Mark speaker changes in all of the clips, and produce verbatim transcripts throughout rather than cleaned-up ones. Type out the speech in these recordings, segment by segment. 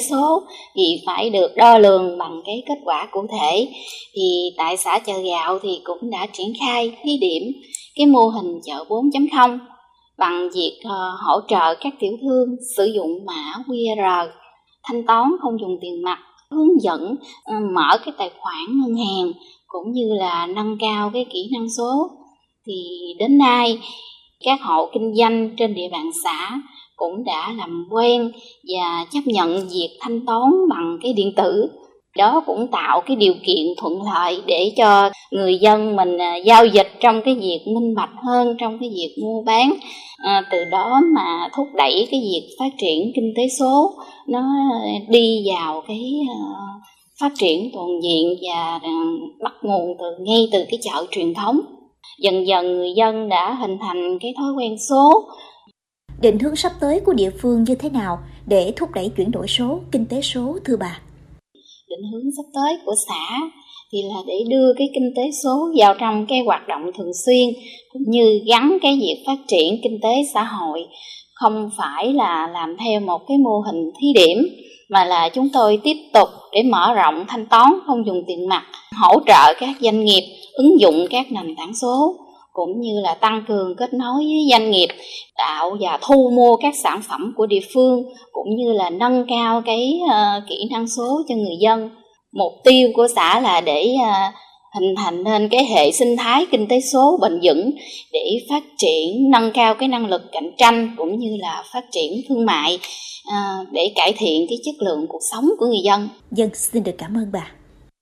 Speaker 1: số thì phải được đo lường bằng cái kết quả cụ thể. Thì tại xã Chợ Gạo thì cũng đã triển khai thí điểm cái mô hình chợ bốn chấm không bằng việc uh, hỗ trợ các tiểu thương sử dụng mã quy rờ thanh toán không dùng tiền mặt, hướng dẫn uh, mở cái tài khoản ngân hàng cũng như là nâng cao cái kỹ năng số. Thì đến nay các hộ kinh doanh trên địa bàn xã cũng đã làm quen và chấp nhận việc thanh toán bằng cái điện tử. Đó cũng tạo cái điều kiện thuận lợi để cho người dân mình giao dịch trong cái việc minh bạch hơn trong cái việc mua bán, à, từ đó mà thúc đẩy cái việc phát triển kinh tế số nó đi vào cái uh, phát triển toàn diện và uh, bắt nguồn từ ngay từ cái chợ truyền thống. Dần dần người dân đã hình thành cái thói quen số.
Speaker 2: Định hướng sắp tới của địa phương như thế nào để thúc đẩy chuyển đổi số, kinh tế số thưa bà?
Speaker 1: Định hướng sắp tới của xã thì là để đưa cái kinh tế số vào trong cái hoạt động thường xuyên, cũng như gắn cái việc phát triển kinh tế xã hội, không phải là làm theo một cái mô hình thí điểm, mà là chúng tôi tiếp tục để mở rộng thanh toán không dùng tiền mặt, hỗ trợ các doanh nghiệp ứng dụng các nền tảng số, cũng như là tăng cường kết nối với doanh nghiệp, tạo và thu mua các sản phẩm của địa phương, cũng như là nâng cao cái uh, kỹ năng số cho người dân. Mục tiêu của xã là để uh, hình thành nên cái hệ sinh thái kinh tế số bền vững để phát triển, nâng cao cái năng lực cạnh tranh cũng như là phát triển thương mại, uh, để cải thiện cái chất lượng cuộc sống của người dân.
Speaker 2: Dân xin được cảm ơn bà.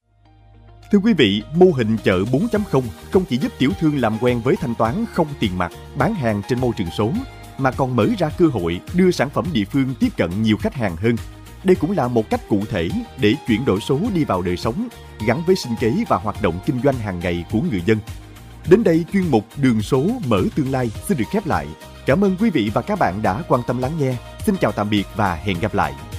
Speaker 3: Thưa quý vị, mô hình chợ bốn chấm không không chỉ giúp tiểu thương làm quen với thanh toán không tiền mặt, bán hàng trên môi trường số, mà còn mở ra cơ hội đưa sản phẩm địa phương tiếp cận nhiều khách hàng hơn. Đây cũng là một cách cụ thể để chuyển đổi số đi vào đời sống, gắn với sinh kế và hoạt động kinh doanh hàng ngày của người dân. Đến đây, chuyên mục Đường số mở tương lai xin được khép lại. Cảm ơn quý vị và các bạn đã quan tâm lắng nghe. Xin chào tạm biệt và hẹn gặp lại.